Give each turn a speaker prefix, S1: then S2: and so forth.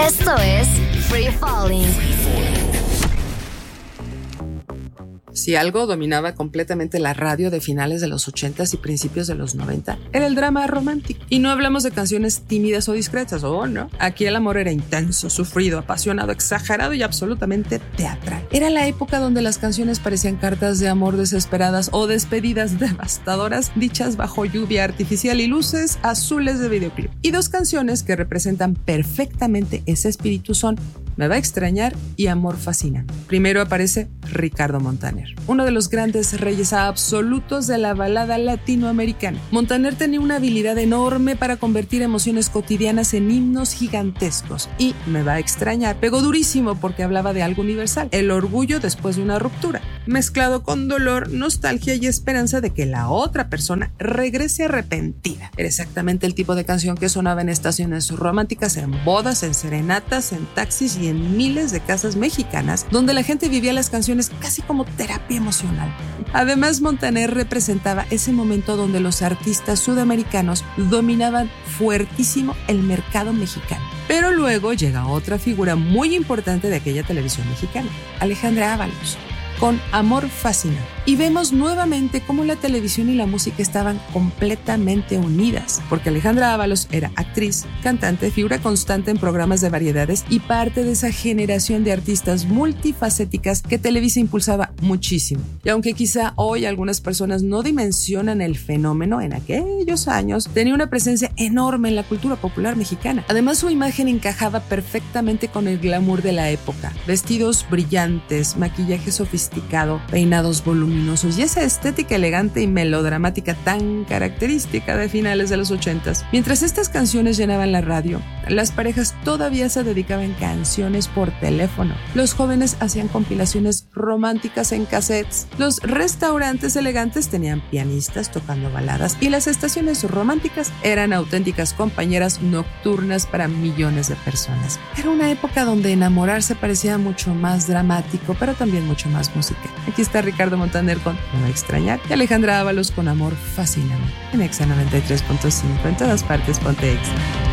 S1: Esto es Free Falling.
S2: Si algo dominaba completamente la radio de finales de los 80s y principios de los 90, era el drama romántico. Y no hablamos de canciones tímidas o discretas, no. Aquí el amor era intenso, sufrido, apasionado, exagerado y absolutamente teatral. Era la época donde las canciones parecían cartas de amor desesperadas o despedidas devastadoras, dichas bajo lluvia artificial y luces azules de videoclip. Y dos canciones que representan perfectamente ese espíritu son Me va a extrañar y Amor fascina. Primero aparece Ricardo Montaner, uno de los grandes reyes absolutos de la balada latinoamericana. Montaner tenía una habilidad enorme para convertir emociones cotidianas en himnos gigantescos, y Me va a extrañar pegó durísimo porque hablaba de algo universal, el orgullo después de una ruptura, mezclado con dolor, nostalgia y esperanza de que la otra persona regrese arrepentida. Era exactamente el tipo de canción que sonaba en estaciones románticas, en bodas, en serenatas, en taxis y en miles de casas mexicanas, donde la gente vivía las canciones casi como terapia emocional. Además, Montaner representaba ese momento donde los artistas sudamericanos dominaban fuertísimo el mercado mexicano. Pero luego llega otra figura muy importante de aquella televisión mexicana, Alejandra Ábalos, con Amor fascina. Y vemos nuevamente cómo la televisión y la música estaban completamente unidas, porque Alejandra Ábalos era actriz, cantante, figura constante en programas de variedades y parte de esa generación de artistas multifacéticas que Televisa impulsaba muchísimo. Y aunque quizá hoy algunas personas no dimensionan el fenómeno, en aquellos años tenía una presencia enorme en la cultura popular mexicana. Además, su imagen encajaba perfectamente con el glamour de la época. Vestidos brillantes, maquillaje sofisticado, peinados voluminosos y esa estética elegante y melodramática tan característica de finales de los 80s. Mientras estas canciones llenaban la radio, las parejas todavía se dedicaban canciones por teléfono. Los jóvenes hacían compilaciones románticas en cassettes. Los restaurantes elegantes tenían pianistas tocando baladas y las estaciones románticas eran auténticas compañeras nocturnas para millones de personas. Era una época donde enamorarse parecía mucho más dramático, pero también mucho más música. Aquí está Ricardo Montaner con Me va a extrañar y Alejandra Ábalos con Amor fascina en Exa 93.5. En todas partes, ponte Exa.